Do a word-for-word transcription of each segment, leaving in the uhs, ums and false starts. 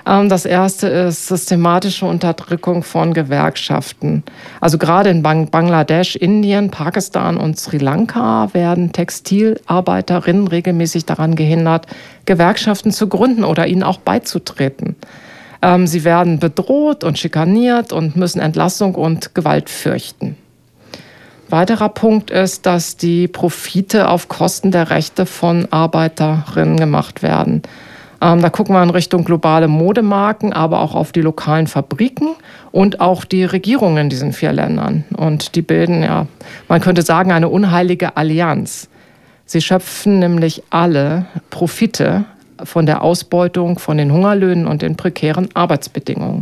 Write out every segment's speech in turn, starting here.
Das erste ist systematische Unterdrückung von Gewerkschaften. Also gerade in Bangladesch, Indien, Pakistan und Sri Lanka werden Textilarbeiterinnen regelmäßig daran gehindert, Gewerkschaften zu gründen oder ihnen auch beizutreten. Sie werden bedroht und schikaniert und müssen Entlassung und Gewalt fürchten. Weiterer Punkt ist, dass die Profite auf Kosten der Rechte von Arbeiterinnen gemacht werden. Ähm, da gucken wir in Richtung globale Modemarken, aber auch auf die lokalen Fabriken und auch die Regierungen in diesen vier Ländern. Und die bilden, ja, man könnte sagen, eine unheilige Allianz. Sie schöpfen nämlich alle Profite von der Ausbeutung, von den Hungerlöhnen und den prekären Arbeitsbedingungen.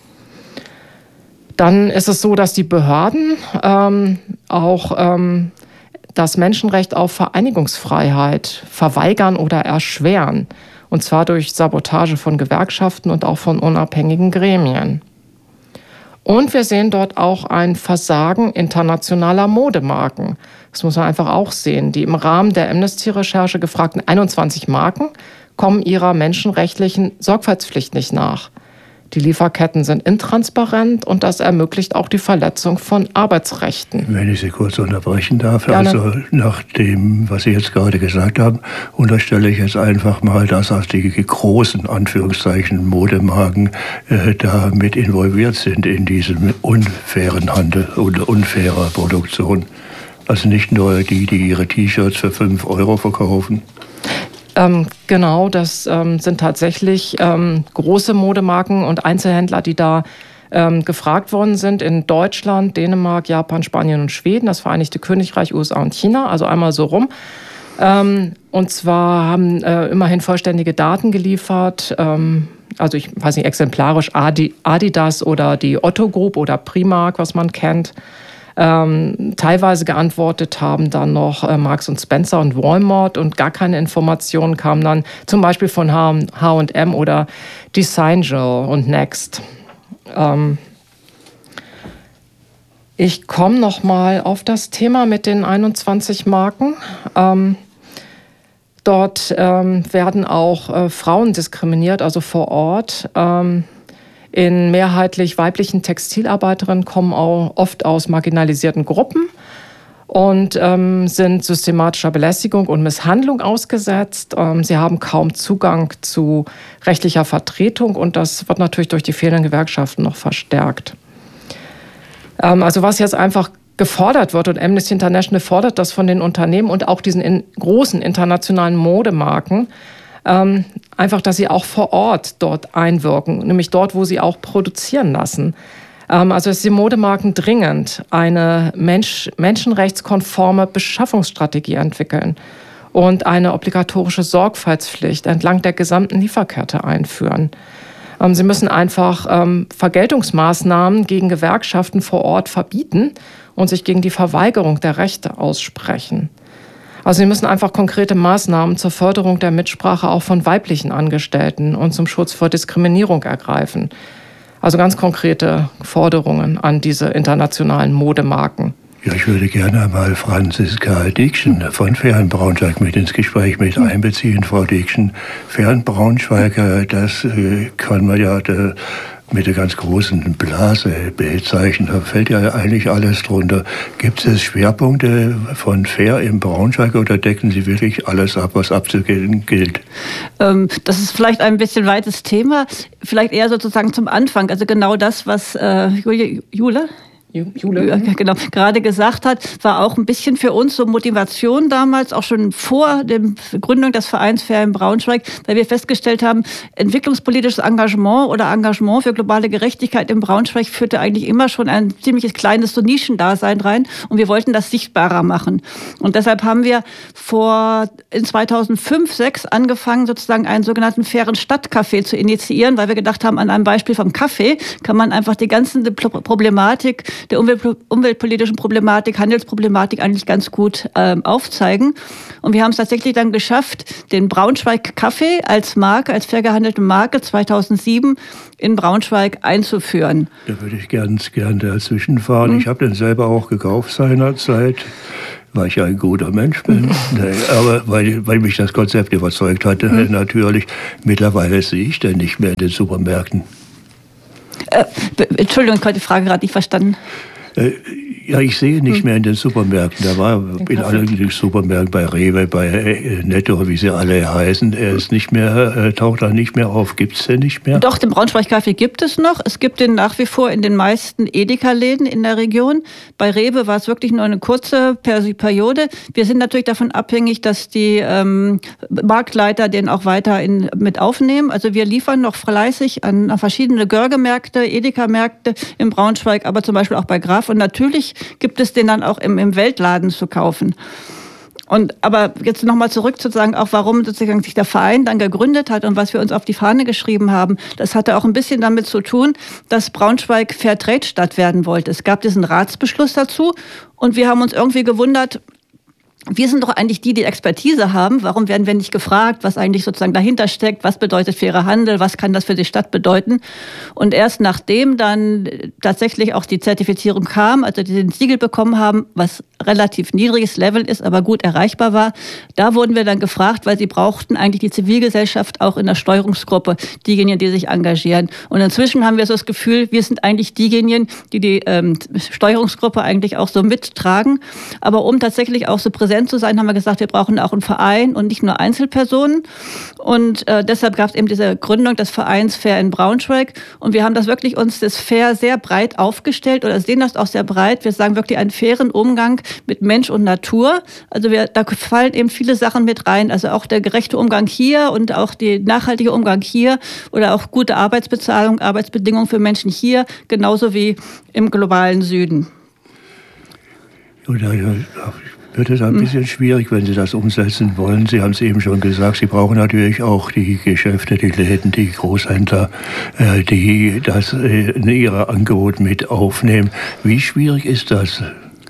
Dann ist es so, dass die Behörden ähm, auch ähm, das Menschenrecht auf Vereinigungsfreiheit verweigern oder erschweren. Und zwar durch Sabotage von Gewerkschaften und auch von unabhängigen Gremien. Und wir sehen dort auch ein Versagen internationaler Modemarken. Das muss man einfach auch sehen. Die im Rahmen der Amnesty-Recherche gefragten einundzwanzig Marken kommen ihrer menschenrechtlichen Sorgfaltspflicht nicht nach. Die Lieferketten sind intransparent und das ermöglicht auch die Verletzung von Arbeitsrechten. Wenn ich Sie kurz unterbrechen darf, Gerne. Also nach dem, was Sie jetzt gerade gesagt haben, unterstelle ich jetzt einfach mal, dass auch die großen Anführungszeichen Modemarken äh, da mit involviert sind in diesem unfairen Handel oder unfairer Produktion. Also nicht nur die, die ihre T-Shirts für fünf Euro verkaufen. Ähm, genau, das ähm, sind tatsächlich ähm, große Modemarken und Einzelhändler, die da ähm, gefragt worden sind in Deutschland, Dänemark, Japan, Spanien und Schweden, das Vereinigte Königreich, U S A und China, also einmal so rum. Ähm, und zwar haben äh, immerhin vollständige Daten geliefert, ähm, also ich weiß nicht, exemplarisch Adi, Adidas oder die Otto Group oder Primark, was man kennt. Ähm, teilweise geantwortet haben dann noch äh, Marks und Spencer und Walmart und gar keine Informationen kamen dann zum Beispiel von H und M oder Designgel und Next. Ähm, ich komme noch mal auf das Thema mit den einundzwanzig Marken. Ähm, dort ähm, werden auch äh, Frauen diskriminiert, also vor Ort. Ähm, In mehrheitlich weiblichen Textilarbeiterinnen kommen auch oft aus marginalisierten Gruppen und ähm, sind systematischer Belästigung und Misshandlung ausgesetzt. Ähm, sie haben kaum Zugang zu rechtlicher Vertretung und das wird natürlich durch die fehlenden Gewerkschaften noch verstärkt. Ähm, also was jetzt einfach gefordert wird, und Amnesty International fordert das von den Unternehmen und auch diesen in großen internationalen Modemarken, Ähm, einfach, dass sie auch vor Ort dort einwirken, nämlich dort, wo sie auch produzieren lassen. Ähm, also dass die Modemarken dringend eine Mensch, menschenrechtskonforme Beschaffungsstrategie entwickeln und eine obligatorische Sorgfaltspflicht entlang der gesamten Lieferkette einführen. Ähm, sie müssen einfach ähm, Vergeltungsmaßnahmen gegen Gewerkschaften vor Ort verbieten und sich gegen die Verweigerung der Rechte aussprechen. Also sie müssen einfach konkrete Maßnahmen zur Förderung der Mitsprache auch von weiblichen Angestellten und zum Schutz vor Diskriminierung ergreifen. Also ganz konkrete Forderungen an diese internationalen Modemarken. Ja, ich würde gerne mal Franziska Diekschen von Fern Braunschweig mit ins Gespräch mit einbeziehen. Frau Diekschen, Fern Braunschweig, das kann man ja mit der ganz großen Blase bezeichnen. Da fällt ja eigentlich alles drunter. Gibt es Schwerpunkte von Fair in Braunschweig oder decken Sie wirklich alles ab, was abzugeben gilt? Ähm, das ist vielleicht ein bisschen weites Thema. Vielleicht eher sozusagen zum Anfang. Also genau das, was äh, Jule? Jule, ja, genau, gerade gesagt hat, war auch ein bisschen für uns so Motivation damals, auch schon vor der Gründung des Vereins Fair in Braunschweig, weil wir festgestellt haben, entwicklungspolitisches Engagement oder Engagement für globale Gerechtigkeit in Braunschweig führte eigentlich immer schon ein ziemliches kleines so Nischendasein rein und wir wollten das sichtbarer machen. Und deshalb haben wir vor in zweitausendfünf, zweitausendsechs angefangen, sozusagen einen sogenannten fairen Stadtcafé zu initiieren, weil wir gedacht haben, an einem Beispiel vom Kaffee kann man einfach die ganze Problematik der Umwelt, umweltpolitischen Problematik, Handelsproblematik eigentlich ganz gut ähm, aufzeigen. Und wir haben es tatsächlich dann geschafft, den Braunschweig Kaffee als Marke, als fair gehandelte Marke zweitausendsieben in Braunschweig einzuführen. Da würde ich ganz gern dazwischen fahren. Mhm. Ich habe den selber auch gekauft seinerzeit. weil ich ein guter Mensch bin. Aber weil, weil mich das Konzept überzeugt hatte, mhm. natürlich. Mittlerweile sehe ich den nicht mehr in den Supermärkten. Äh, Entschuldigung, ich habe die Frage gerade nicht verstanden. Äh, Ja, ich sehe nicht mehr in den Supermärkten. Da war in allen Supermärkten, bei Rewe, bei Netto, wie sie alle heißen. Er ist nicht mehr, äh, taucht da nicht mehr auf. Gibt es den nicht mehr? Doch, den Braunschweig-Kaffee gibt es noch. Es gibt den nach wie vor in den meisten Edeka-Läden in der Region. Bei Rewe war es wirklich nur eine kurze Periode. Wir sind natürlich davon abhängig, dass die ähm, Marktleiter den auch weiter in, mit aufnehmen. Also wir liefern noch fleißig an, an verschiedene Görge-Märkte, Edeka-Märkte in Braunschweig, aber zum Beispiel auch bei Graf. Und natürlich gibt es den dann auch im, im Weltladen zu kaufen. Und, aber jetzt nochmal zurück sozusagen auch, warum sozusagen sich der Verein dann gegründet hat und was wir uns auf die Fahne geschrieben haben. Das hatte auch ein bisschen damit zu tun, dass Braunschweig Fairtrade-Stadt werden wollte. Es gab diesen Ratsbeschluss dazu und wir haben uns irgendwie gewundert, wir sind doch eigentlich die, die Expertise haben. Warum werden wir nicht gefragt, was eigentlich sozusagen dahinter steckt? Was bedeutet fairer Handel? Was kann das für die Stadt bedeuten? Und erst nachdem dann tatsächlich auch die Zertifizierung kam, also die den Siegel bekommen haben, was relativ niedriges Level ist, aber gut erreichbar war, da wurden wir dann gefragt, weil sie brauchten eigentlich die Zivilgesellschaft auch in der Steuerungsgruppe, diejenigen, die sich engagieren. Und inzwischen haben wir so das Gefühl, wir sind eigentlich diejenigen, die die ähm, Steuerungsgruppe eigentlich auch so mittragen. Aber um tatsächlich auch so präsent zu sein, haben wir gesagt, wir brauchen auch einen Verein und nicht nur Einzelpersonen. Und äh, deshalb gab es eben diese Gründung des Vereins Fair in Braunschweig. Und wir haben das wirklich uns das Fair sehr breit aufgestellt oder sehen das auch sehr breit. Wir sagen wirklich einen fairen Umgang mit Mensch und Natur. Also wir, da fallen eben viele Sachen mit rein. Also auch der gerechte Umgang hier und auch der nachhaltige Umgang hier oder auch gute Arbeitsbezahlung, Arbeitsbedingungen für Menschen hier, genauso wie im globalen Süden. Oder, ja, wird es ein bisschen schwierig, wenn Sie das umsetzen wollen. Sie haben es eben schon gesagt, Sie brauchen natürlich auch die Geschäfte, die Läden, die Großhändler, die das in ihr Angebot mit aufnehmen. Wie schwierig ist das?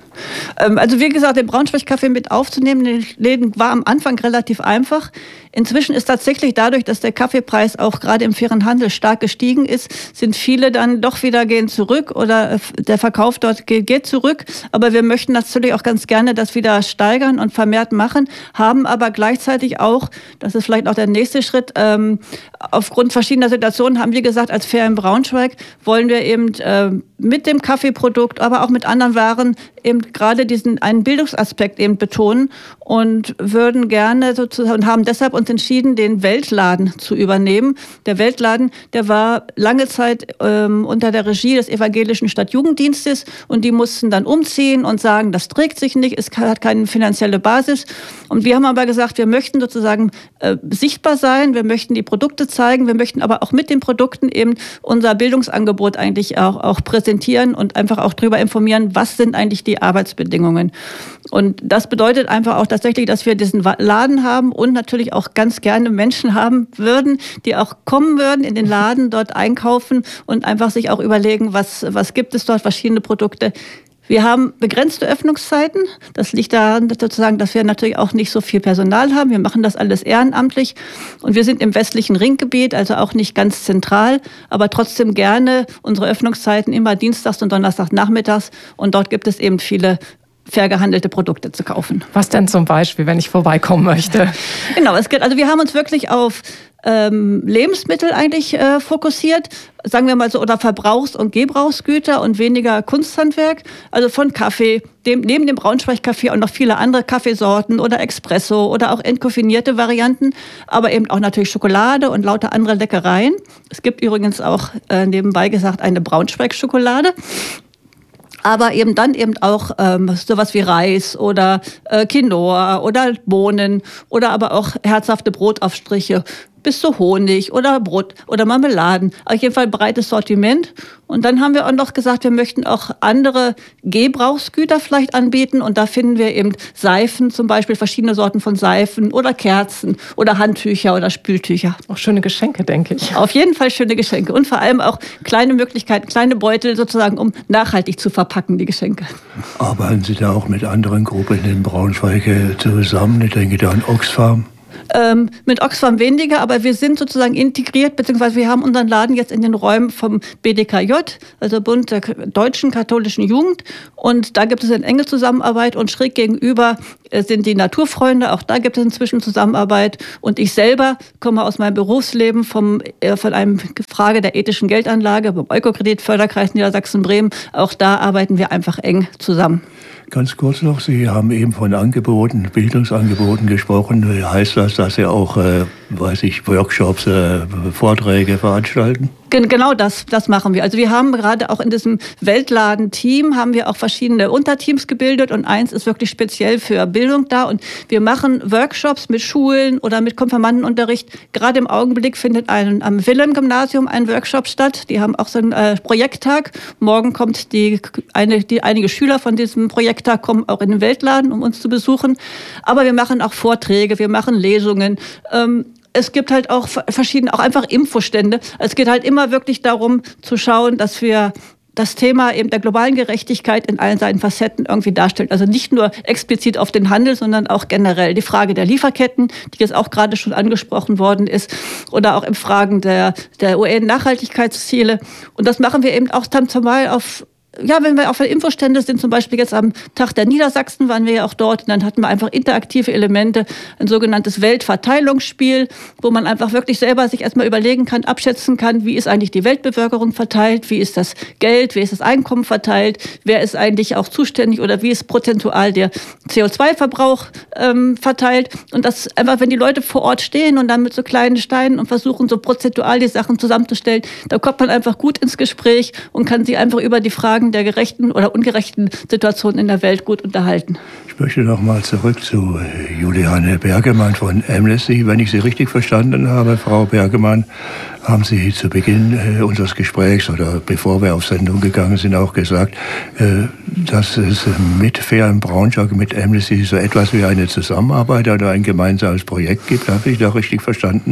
Also wie gesagt, den Braunschweig-Kaffee mit aufzunehmen in den Läden war am Anfang relativ einfach. Inzwischen ist tatsächlich dadurch, dass der Kaffeepreis auch gerade im fairen Handel stark gestiegen ist, sind viele dann doch wieder gehen zurück oder der Verkauf dort geht zurück. Aber wir möchten natürlich auch ganz gerne das wieder steigern und vermehrt machen, haben aber gleichzeitig auch, das ist vielleicht auch der nächste Schritt, ähm, aufgrund verschiedener Situationen haben wir gesagt, als Fair in Braunschweig wollen wir eben äh, mit dem Kaffeeprodukt, aber auch mit anderen Waren eben gerade diesen einen Bildungsaspekt eben betonen und würden gerne sozusagen und haben deshalb uns entschieden, den Weltladen zu übernehmen. Der Weltladen, der war lange Zeit ähm, unter der Regie des Evangelischen Stadtjugenddienstes und die mussten dann umziehen und sagen, das trägt sich nicht, es hat keine finanzielle Basis. Und wir haben aber gesagt, wir möchten sozusagen äh, sichtbar sein, wir möchten die Produkte zeigen, wir möchten aber auch mit den Produkten eben unser Bildungsangebot eigentlich auch, auch präsentieren und einfach auch darüber informieren, was sind eigentlich die Arbeitsbedingungen. Und das bedeutet einfach auch tatsächlich, dass wir diesen Laden haben und natürlich auch ganz gerne Menschen haben würden, die auch kommen würden in den Laden, dort einkaufen und einfach sich auch überlegen, was, was gibt es dort, verschiedene Produkte. Wir haben begrenzte Öffnungszeiten. Das liegt daran, sozusagen, dass wir natürlich auch nicht so viel Personal haben. Wir machen das alles ehrenamtlich. Und wir sind im westlichen Ringgebiet, also auch nicht ganz zentral, aber trotzdem gerne unsere Öffnungszeiten immer dienstags und donnerstags nachmittags. Und dort gibt es eben viele fair gehandelte Produkte zu kaufen. Was denn zum Beispiel, wenn ich vorbeikommen möchte? Genau, es geht, also wir haben uns wirklich auf ähm, Lebensmittel eigentlich äh, fokussiert, sagen wir mal so, oder Verbrauchs- und Gebrauchsgüter und weniger Kunsthandwerk. Also von Kaffee, dem, neben dem Braunschweig-Kaffee auch noch viele andere Kaffeesorten oder Espresso oder auch entkoffinierte Varianten, aber eben auch natürlich Schokolade und lauter andere Leckereien. Es gibt übrigens auch äh, nebenbei gesagt eine Braunschweig-Schokolade. Aber eben dann eben auch ähm, sowas wie Reis oder äh, Quinoa oder Bohnen oder aber auch herzhafte Brotaufstriche bis zu Honig oder Brot oder Marmeladen. Auf jeden Fall ein breites Sortiment. Und dann haben wir auch noch gesagt, wir möchten auch andere Gebrauchsgüter vielleicht anbieten. Und da finden wir eben Seifen, zum Beispiel verschiedene Sorten von Seifen oder Kerzen oder Handtücher oder Spültücher. Auch schöne Geschenke, denke ich. Auf jeden Fall schöne Geschenke. Und vor allem auch kleine Möglichkeiten, kleine Beutel sozusagen, um nachhaltig zu verpacken, die Geschenke. Arbeiten Sie da auch mit anderen Gruppen in Braunschweig zusammen? Ich denke da an Oxfam. Ähm, mit Oxfam weniger, aber wir sind sozusagen integriert, beziehungsweise wir haben unseren Laden jetzt in den Räumen vom B D K J, also Bund der Deutschen Katholischen Jugend. Und da gibt es eine enge Zusammenarbeit und schräg gegenüber sind die Naturfreunde, auch da gibt es inzwischen Zusammenarbeit. Und ich selber komme aus meinem Berufsleben vom, äh, von einem Frage der ethischen Geldanlage beim Ökokredit-Förderkreis Niedersachsen-Bremen. Auch da arbeiten wir einfach eng zusammen. Ganz kurz noch, Sie haben eben von Angeboten, Bildungsangeboten gesprochen. Heißt das, dass Sie auch, äh, weiß ich, Workshops, äh, Vorträge veranstalten? Genau das, das machen wir. Also wir haben gerade auch in diesem Weltladen-Team haben wir auch verschiedene Unterteams gebildet und eins ist wirklich speziell für Bildung da und wir machen Workshops mit Schulen oder mit Konfirmandenunterricht. Gerade im Augenblick findet ein, am Wilhelm-Gymnasium ein Workshop statt. Die haben auch so einen äh, Projekttag. Morgen kommt die, eine, die, einige Schüler von diesem Projekttag kommen auch in den Weltladen, um uns zu besuchen. Aber wir machen auch Vorträge, wir machen Lesungen. Ähm, Es gibt halt auch verschiedene, auch einfach Infostände. Es geht halt immer wirklich darum zu schauen, dass wir das Thema eben der globalen Gerechtigkeit in allen seinen Facetten irgendwie darstellen. Also nicht nur explizit auf den Handel, sondern auch generell die Frage der Lieferketten, die jetzt auch gerade schon angesprochen worden ist, oder auch in Fragen der, der U N-Nachhaltigkeitsziele. Und das machen wir eben auch dann zumal auf Ja, wenn wir auf der Infostände sind, zum Beispiel jetzt am Tag der Niedersachsen waren wir ja auch dort und dann hatten wir einfach interaktive Elemente, ein sogenanntes Weltverteilungsspiel, wo man einfach wirklich selber sich erstmal überlegen kann, abschätzen kann, wie ist eigentlich die Weltbevölkerung verteilt, wie ist das Geld, wie ist das Einkommen verteilt, wer ist eigentlich auch zuständig oder wie ist prozentual der C O zwei Verbrauch ähm, verteilt. Und das einfach, wenn die Leute vor Ort stehen und dann mit so kleinen Steinen und versuchen, so prozentual die Sachen zusammenzustellen, da kommt man einfach gut ins Gespräch und kann sie einfach über die Fragen der gerechten oder ungerechten Situationen in der Welt gut unterhalten. Ich möchte noch mal zurück zu Juliane Bergemann von Amnesty. Wenn ich Sie richtig verstanden habe, Frau Bergemann, haben Sie zu Beginn äh, unseres Gesprächs oder bevor wir auf Sendung gegangen sind auch gesagt, äh, dass es mit Fair in Braunschweig, mit Amnesty so etwas wie eine Zusammenarbeit oder ein gemeinsames Projekt gibt. Habe ich da richtig verstanden?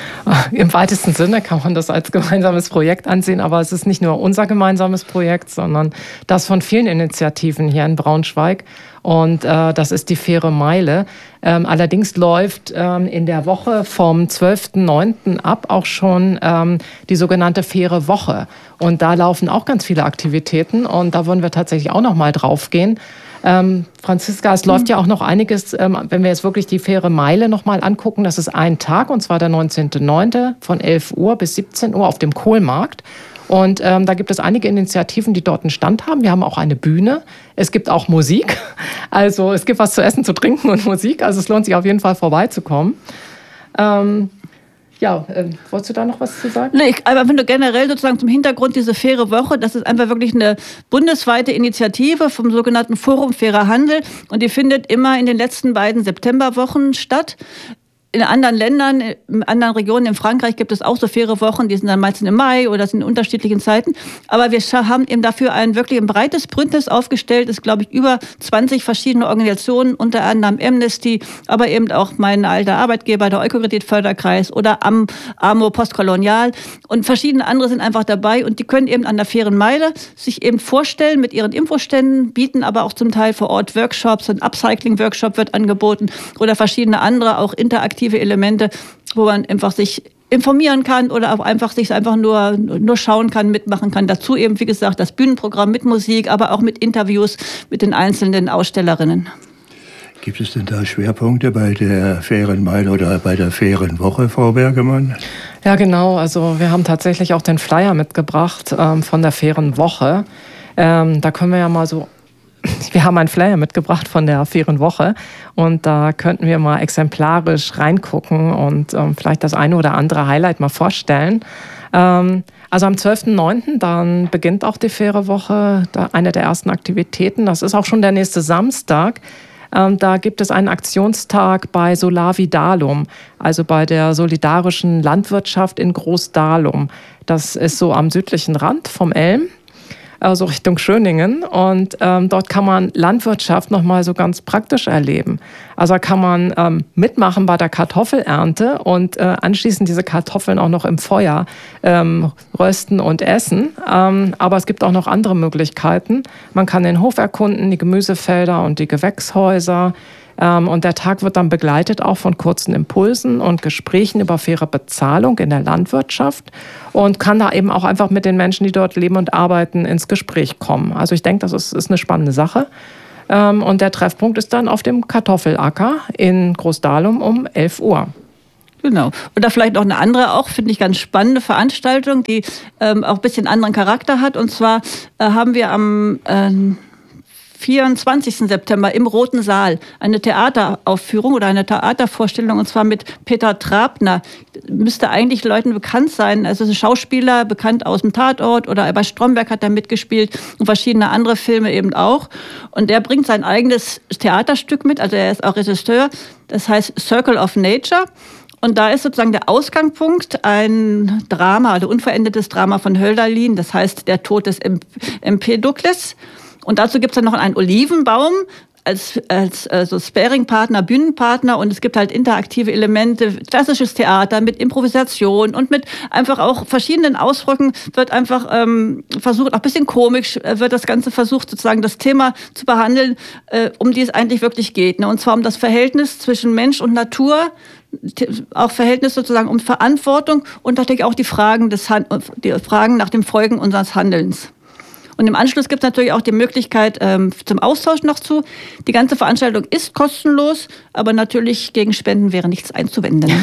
Im weitesten Sinne kann man das als gemeinsames Projekt ansehen, aber es ist nicht nur unser gemeinsames Projekt, sondern das von vielen Initiativen hier in Braunschweig. Und äh, das ist die Faire Meile. Ähm, allerdings läuft ähm, in der Woche vom zwölften neunten ab auch schon ähm, die sogenannte Faire Woche. Und da laufen auch ganz viele Aktivitäten und da wollen wir tatsächlich auch noch mal drauf gehen. Ähm, Franziska, es läuft ja auch noch einiges, ähm, wenn wir jetzt wirklich die Faire Meile noch mal angucken. Das ist ein Tag, und zwar der neunzehnten neunten von elf Uhr bis siebzehn Uhr auf dem Kohlmarkt. Und ähm, da gibt es einige Initiativen, die dort einen Stand haben. Wir haben auch eine Bühne. Es gibt auch Musik. Also es gibt was zu essen, zu trinken und Musik. Also es lohnt sich auf jeden Fall vorbeizukommen. Ähm, Ja, äh, wolltest du da noch was zu sagen? Nee, ich, aber wenn du generell sozusagen zum Hintergrund diese Faire Woche, das ist einfach wirklich eine bundesweite Initiative vom sogenannten Forum Fairer Handel und die findet immer in den letzten beiden Septemberwochen statt. In anderen Ländern, in anderen Regionen, in Frankreich gibt es auch so faire Wochen, die sind dann meistens im Mai oder sind in unterschiedlichen Zeiten. Aber wir haben eben dafür ein wirklich ein breites Bündnis aufgestellt. Es ist, glaube ich, über zwanzig verschiedene Organisationen, unter anderem Amnesty, aber eben auch mein alter Arbeitgeber, der Ökokredit-Förderkreis oder Am, AMO Postkolonial und verschiedene andere sind einfach dabei und die können eben an der Fairen Meile sich eben vorstellen mit ihren Infoständen, bieten aber auch zum Teil vor Ort Workshops, ein Upcycling-Workshop wird angeboten oder verschiedene andere auch interaktive Elemente, wo man einfach sich informieren kann oder auch einfach sich einfach nur, nur schauen kann, mitmachen kann. Dazu eben, wie gesagt, das Bühnenprogramm mit Musik, aber auch mit Interviews mit den einzelnen Ausstellerinnen. Gibt es denn da Schwerpunkte bei der Fairen Meile oder bei der Fairen Woche, Frau Bergemann? Ja, genau. Also wir haben tatsächlich auch den Flyer mitgebracht ähm, von der Fairen Woche. Ähm, da können wir ja mal so Wir haben einen Flyer mitgebracht von der Fairen Woche und da könnten wir mal exemplarisch reingucken und ähm, vielleicht das eine oder andere Highlight mal vorstellen. Ähm, also am zwölften neunten dann beginnt auch die Faire Woche, da eine der ersten Aktivitäten. Das ist auch schon der nächste Samstag. Ähm, da gibt es einen Aktionstag bei Solavi Dalum, also bei der solidarischen Landwirtschaft in Groß-Dalum. Das ist so am südlichen Rand vom Elm. Also Richtung Schöningen. Und ähm, dort kann man Landwirtschaft nochmal so ganz praktisch erleben. Also kann man ähm, mitmachen bei der Kartoffelernte und äh, anschließend diese Kartoffeln auch noch im Feuer ähm, rösten und essen. Ähm, aber es gibt auch noch andere Möglichkeiten. Man kann den Hof erkunden, die Gemüsefelder und die Gewächshäuser. Ähm, und der Tag wird dann begleitet auch von kurzen Impulsen und Gesprächen über faire Bezahlung in der Landwirtschaft und kann da eben auch einfach mit den Menschen, die dort leben und arbeiten, ins Gespräch kommen. Also ich denke, das ist, ist eine spannende Sache. Ähm, und der Treffpunkt ist dann auf dem Kartoffelacker in Großdahlum um elf Uhr. Genau. Und da vielleicht noch eine andere, auch finde ich ganz spannende Veranstaltung, die ähm, auch ein bisschen anderen Charakter hat. Und zwar äh, haben wir am äh, vierundzwanzigsten September im Roten Saal eine Theateraufführung oder eine Theatervorstellung, und zwar mit Peter Trabner. Müsste eigentlich Leuten bekannt sein. Also ist ein Schauspieler, bekannt aus dem Tatort, oder bei Stromberg hat er mitgespielt und verschiedene andere Filme eben auch. Und der bringt sein eigenes Theaterstück mit, also er ist auch Regisseur, das heißt Circle of Nature. Und da ist sozusagen der Ausgangspunkt ein Drama, also unverendetes Drama von Hölderlin, das heißt der Tod des Empedokles. Und dazu gibt es dann noch einen Olivenbaum als, als also Sparing-Partner, Bühnenpartner, und es gibt halt interaktive Elemente, klassisches Theater mit Improvisation und mit einfach auch verschiedenen Ausdrücken wird einfach ähm, versucht, auch ein bisschen komisch wird das Ganze versucht, sozusagen das Thema zu behandeln, äh, um die es eigentlich wirklich geht. Ne? Und zwar um das Verhältnis zwischen Mensch und Natur, auch Verhältnis sozusagen um Verantwortung und natürlich auch die Fragen, des, die Fragen nach den Folgen unseres Handelns. Und im Anschluss gibt es natürlich auch die Möglichkeit ähm, zum Austausch noch zu. Die ganze Veranstaltung ist kostenlos, aber natürlich gegen Spenden wäre nichts einzuwenden.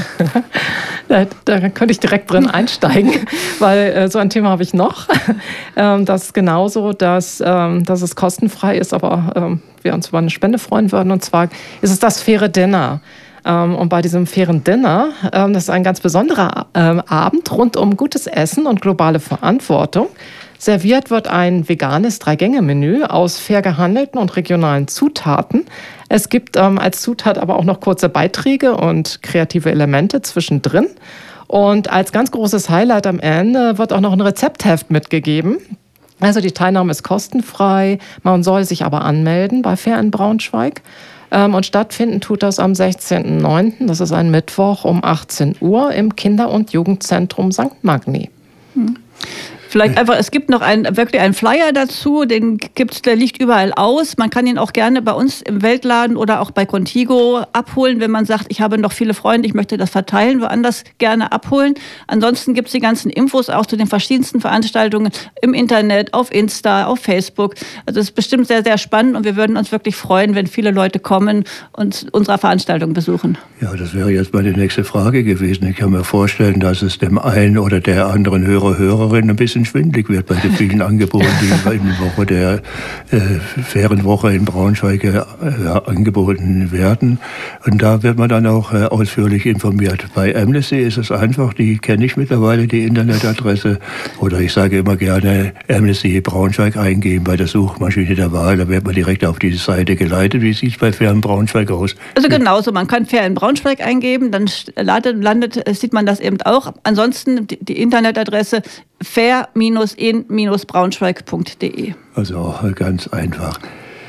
da, da könnte ich direkt drin einsteigen, weil äh, so ein Thema habe ich noch. ähm, das ist genauso, dass, ähm, dass es kostenfrei ist, aber ähm, wir uns über eine Spende freuen würden. Und zwar ist es das faire Dinner. Und bei diesem fairen Dinner, das ist ein ganz besonderer Abend rund um gutes Essen und globale Verantwortung. Serviert wird ein veganes Drei-Gänge-Menü aus fair gehandelten und regionalen Zutaten. Es gibt als Zutat aber auch noch kurze Beiträge und kreative Elemente zwischendrin. Und als ganz großes Highlight am Ende wird auch noch ein Rezeptheft mitgegeben. Also die Teilnahme ist kostenfrei, man soll sich aber anmelden bei Fair in Braunschweig. Und stattfinden tut das am sechzehnten neunten, das ist ein Mittwoch um achtzehn Uhr im Kinder- und Jugendzentrum Sankt Magni. Hm. Vielleicht einfach, es gibt noch einen, wirklich einen Flyer dazu, den gibt's, der liegt überall aus. Man kann ihn auch gerne bei uns im Weltladen oder auch bei Contigo abholen, wenn man sagt, ich habe noch viele Freunde, ich möchte das verteilen, woanders gerne abholen. Ansonsten gibt's die ganzen Infos auch zu den verschiedensten Veranstaltungen im Internet, auf Insta, auf Facebook. Also es ist bestimmt sehr, sehr spannend und wir würden uns wirklich freuen, wenn viele Leute kommen und unsere Veranstaltung besuchen. Ja, das wäre jetzt meine nächste Frage gewesen. Ich kann mir vorstellen, dass es dem einen oder der anderen Hörer, Hörerin ein bisschen schwindelig wird bei den vielen Angeboten, die in der Woche der äh, fairen Woche in Braunschweig äh, angeboten werden. Und da wird man dann auch äh, ausführlich informiert. Bei Amnesty ist es einfach, die kenne ich mittlerweile, die Internetadresse. Oder ich sage immer gerne Amnesty Braunschweig eingeben bei der Suchmaschine der Wahl. Da wird man direkt auf diese Seite geleitet. Wie sieht es bei Fair in Braunschweig aus? Also genauso, man kann Fair in Braunschweig eingeben, dann landet, landet, sieht man das eben auch. Ansonsten die, die Internetadresse fair in braunschweig punkt de. Also ganz einfach.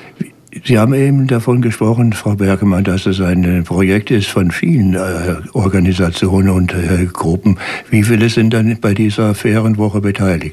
Sie haben eben davon gesprochen, Frau Bergemann, dass es ein Projekt ist von vielen äh, Organisationen und äh, Gruppen. Wie viele sind dann bei dieser fairen Woche beteiligt?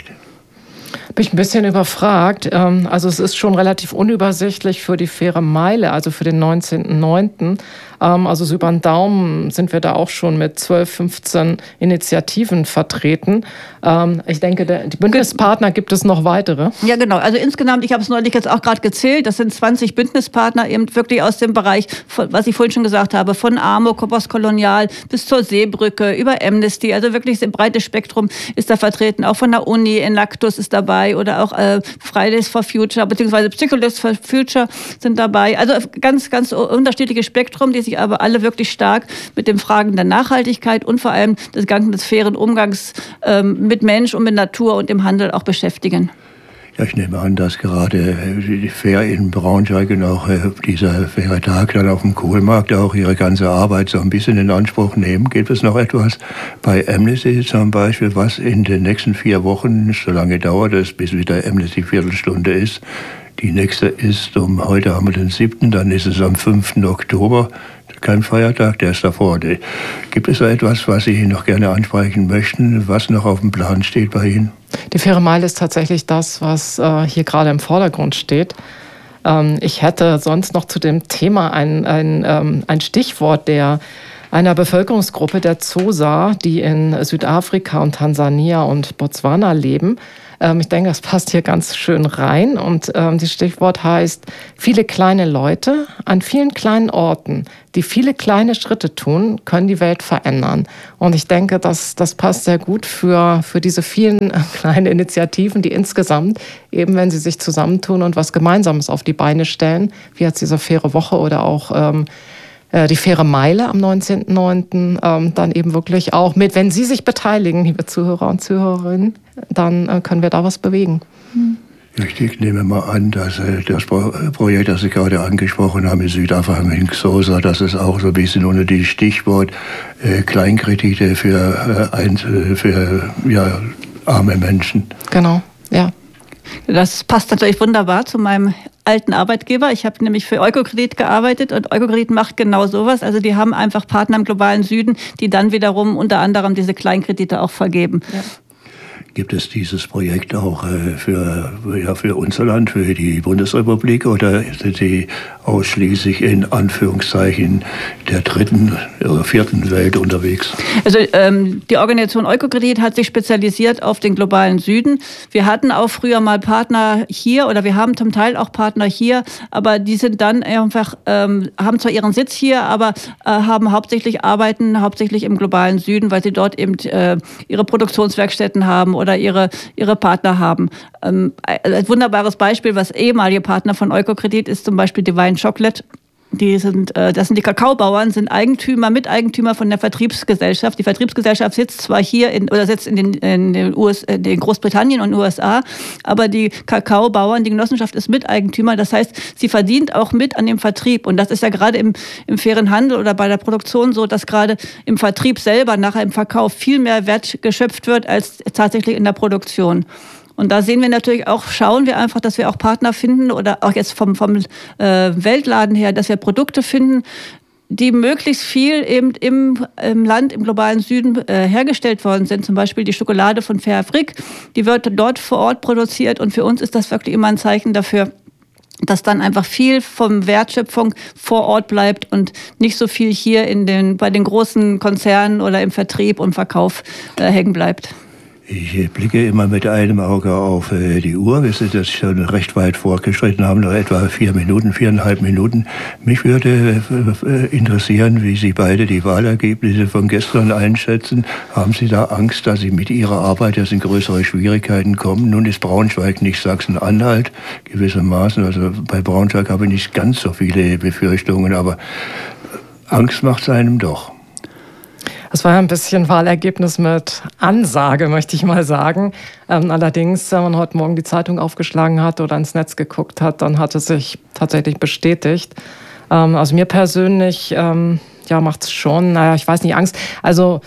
Bin ich ein bisschen überfragt. Also es ist schon relativ unübersichtlich für die faire Meile, also für den neunzehnten neunten Also so über den Daumen sind wir da auch schon mit zwölf, fünfzehn Initiativen vertreten. Ich denke, die Bündnispartner gibt es noch weitere. Ja, genau. Also insgesamt, ich habe es neulich jetzt auch gerade gezählt, das sind zwanzig Bündnispartner eben wirklich aus dem Bereich, was ich vorhin schon gesagt habe, von AMO, Postkolonial bis zur Seebrücke, über Amnesty, also wirklich ein breites Spektrum ist da vertreten. Auch von der Uni, Enactus ist dabei oder auch äh, Fridays for Future, beziehungsweise Psychologists for Future sind dabei. Also ganz, ganz unterschiedliches Spektrum, die sich aber alle wirklich stark mit den Fragen der Nachhaltigkeit und vor allem des ganzen fairen Umgangs ähm, mit Mensch und mit Natur und im Handel auch beschäftigen. Ja, ich nehme an, dass gerade die Fair in Braunschweig und auch dieser faire Tag dann auf dem Kohlmarkt auch ihre ganze Arbeit so ein bisschen in Anspruch nehmen. Gibt es noch etwas bei Amnesty zum Beispiel, was in den nächsten vier Wochen, so lange dauert es, bis wieder Amnesty Viertelstunde ist? Die nächste ist um, heute haben wir den siebten, dann ist es am fünften Oktober. Kein Feiertag, der ist davor. Gibt es da etwas, was Sie noch gerne ansprechen möchten, was noch auf dem Plan steht bei Ihnen? Die faire Meile ist tatsächlich das, was äh, hier gerade im Vordergrund steht. Ähm, ich hätte sonst noch zu dem Thema ein, ein, ähm, ein Stichwort der einer Bevölkerungsgruppe der Xhosa, die in Südafrika und Tansania und Botswana leben. Ähm, ich denke, das passt hier ganz schön rein. Und ähm, das Stichwort heißt, viele kleine Leute an vielen kleinen Orten, die viele kleine Schritte tun, können die Welt verändern. Und ich denke, das, das passt sehr gut für, für diese vielen äh, kleinen Initiativen, die insgesamt, eben wenn sie sich zusammentun und was Gemeinsames auf die Beine stellen, wie jetzt diese faire Woche oder auch ähm, die faire Meile am neunzehnten neunten Ähm, dann eben wirklich auch mit, wenn Sie sich beteiligen, liebe Zuhörer und Zuhörerinnen, dann äh, können wir da was bewegen. Ich nehme mal an, dass äh, das Pro- Projekt, das Sie gerade angesprochen haben, in Südafrika in Xhosa, das ist auch so ein bisschen unter dem Stichwort äh, Kleinkredite für, äh, ein, für ja, arme Menschen. Genau, ja. Das passt natürlich wunderbar zu meinem alten Arbeitgeber. Ich habe nämlich für Eukokredit gearbeitet und Eukokredit macht genau sowas. Also die haben einfach Partner im globalen Süden, die dann wiederum unter anderem diese Kleinkredite auch vergeben. Ja. Gibt es dieses Projekt auch äh, für, ja, für unser Land, für die Bundesrepublik, oder sind Sie ausschließlich in Anführungszeichen der dritten oder vierten Welt unterwegs? Also ähm, die Organisation Eukokredit hat sich spezialisiert auf den globalen Süden. Wir hatten auch früher mal Partner hier oder wir haben zum Teil auch Partner hier, aber die sind dann einfach, ähm, haben zwar ihren Sitz hier, aber äh, haben hauptsächlich arbeiten hauptsächlich im globalen Süden, weil sie dort eben äh, ihre Produktionswerkstätten haben oder ihre, ihre Partner haben. Ähm, ein wunderbares Beispiel, was ehemalige Partner von Eukokredit ist, zum Beispiel Divine Chocolate. Die sind, äh, das sind die Kakaobauern, sind Eigentümer, Miteigentümer von der Vertriebsgesellschaft. Die Vertriebsgesellschaft sitzt zwar hier in, oder sitzt in den, in den U S, in Großbritannien und U S A, aber die Kakaobauern, die Genossenschaft ist Miteigentümer. Das heißt, sie verdient auch mit an dem Vertrieb. Und das ist ja gerade im, im fairen Handel oder bei der Produktion so, dass gerade im Vertrieb selber, nachher im Verkauf, viel mehr Wert geschöpft wird als tatsächlich in der Produktion. Und da sehen wir natürlich auch, schauen wir einfach, dass wir auch Partner finden oder auch jetzt vom, vom äh, Weltladen her, dass wir Produkte finden, die möglichst viel eben im, im Land, im globalen Süden äh, hergestellt worden sind. Zum Beispiel die Schokolade von Fair Frick, die wird dort vor Ort produziert und für uns ist das wirklich immer ein Zeichen dafür, dass dann einfach viel vom Wertschöpfung vor Ort bleibt und nicht so viel hier in den, bei den großen Konzernen oder im Vertrieb und Verkauf äh, hängen bleibt. Ich blicke immer mit einem Auge auf die Uhr. Wir sind jetzt schon recht weit fortgeschritten, haben noch etwa vier Minuten, viereinhalb Minuten. Mich würde interessieren, wie Sie beide die Wahlergebnisse von gestern einschätzen. Haben Sie da Angst, dass Sie mit Ihrer Arbeit jetzt in größere Schwierigkeiten kommen? Nun ist Braunschweig nicht Sachsen-Anhalt gewissermaßen. Also bei Braunschweig habe ich nicht ganz so viele Befürchtungen, aber Angst macht es einem doch. Es war ja ein bisschen Wahlergebnis mit Ansage, möchte ich mal sagen. Ähm, allerdings, wenn man heute Morgen die Zeitung aufgeschlagen hat oder ins Netz geguckt hat, dann hat es sich tatsächlich bestätigt. Ähm, also mir persönlich ähm, ja, macht es schon, naja, ich weiß nicht, Angst. Also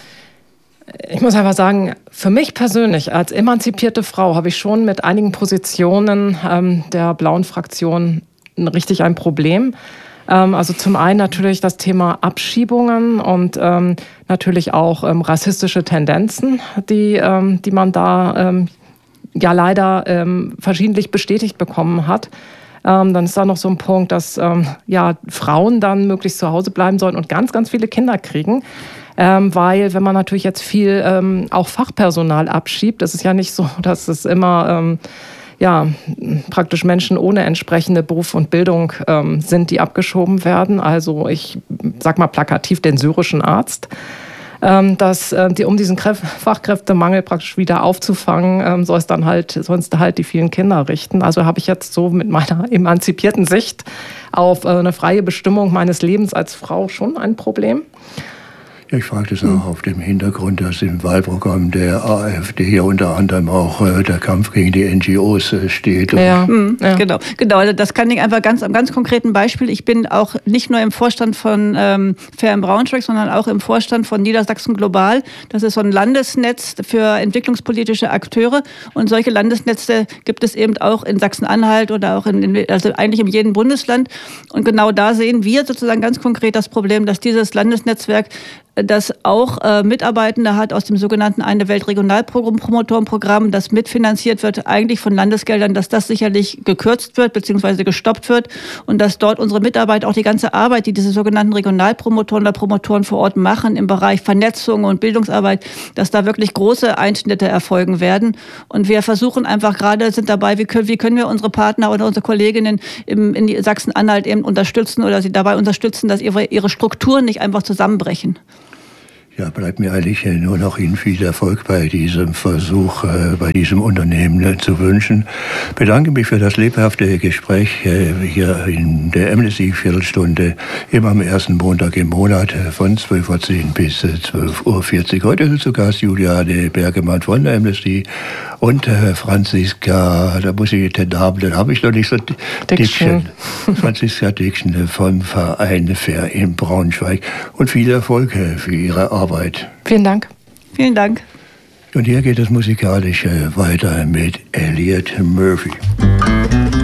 ich muss einfach sagen, für mich persönlich als emanzipierte Frau habe ich schon mit einigen Positionen ähm, der blauen Fraktion richtig ein Problem. Also zum einen natürlich das Thema Abschiebungen und ähm, natürlich auch ähm, rassistische Tendenzen, die, ähm, die man da ähm, ja leider ähm, verschiedentlich bestätigt bekommen hat. Ähm, dann ist da noch so ein Punkt, dass ähm, ja, Frauen dann möglichst zu Hause bleiben sollen und ganz, ganz viele Kinder kriegen. Ähm, weil wenn man natürlich jetzt viel ähm, auch Fachpersonal abschiebt, das ist ja nicht so, dass es immer... Ähm, ja, praktisch Menschen ohne entsprechende Beruf und Bildung ähm, sind, die abgeschoben werden. Also ich sag mal plakativ den syrischen Arzt. Ähm, dass, äh, die, um diesen Kräf- Fachkräftemangel praktisch wieder aufzufangen, ähm, soll es dann halt, sonst halt die vielen Kinder richten. Also habe ich jetzt so mit meiner emanzipierten Sicht auf äh, eine freie Bestimmung meines Lebens als Frau schon ein Problem. Ja, ich frage das auch auf dem Hintergrund, dass im Wahlprogramm der AfD ja unter anderem auch äh, der Kampf gegen die N G Os äh, steht. Ja, mhm, ja, genau. Genau, das kann ich einfach ganz am ganz konkreten Beispiel. Ich bin auch nicht nur im Vorstand von ähm, Fair in Braunschweig, sondern auch im Vorstand von Niedersachsen Global. Das ist so ein Landesnetz für entwicklungspolitische Akteure. Und solche Landesnetze gibt es eben auch in Sachsen-Anhalt oder auch in, in also eigentlich in jedem Bundesland. Und genau da sehen wir sozusagen ganz konkret das Problem, dass dieses Landesnetzwerk das auch äh, Mitarbeitende hat aus dem sogenannten Eine Welt Regionalpromotorenprogramm, das mitfinanziert wird, eigentlich von Landesgeldern, dass das sicherlich gekürzt wird bzw. gestoppt wird und dass dort unsere Mitarbeiter auch die ganze Arbeit, die diese sogenannten Regionalpromotoren oder Promotoren vor Ort machen im Bereich Vernetzung und Bildungsarbeit, dass da wirklich große Einschnitte erfolgen werden. Und wir versuchen einfach gerade, sind dabei, wie können, wie können wir unsere Partner oder unsere Kolleginnen im, in Sachsen-Anhalt eben unterstützen oder sie dabei unterstützen, dass ihre, ihre Strukturen nicht einfach zusammenbrechen. Ja, bleibt mir eigentlich nur noch Ihnen viel Erfolg bei diesem Versuch, äh, bei diesem Unternehmen äh, zu wünschen. Bedanke mich für das lebhafte Gespräch äh, hier in der Amnesty-Viertelstunde, immer am ersten Montag im Monat äh, von zwölf Uhr zehn bis äh, zwölf Uhr vierzig. Heute ist zu Gast Juliane Bergemann von der Amnesty und äh, Franziska, da muss ich den Namen, den habe ich noch nicht so, Dickchen. Franziska Dickchen vom Verein Fair in Braunschweig. Und viel Erfolg äh, für Ihre Arbeit. Vielen Dank. Vielen Dank. Und hier geht es musikalisch weiter mit Elliot Murphy.